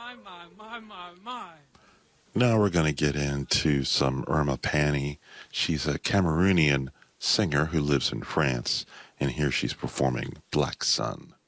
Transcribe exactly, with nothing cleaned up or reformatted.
My, my, my, my, my. Now we're going to get into some Irma Pani. She's a Cameroonian singer who lives in France, and here she's performing Black Sun.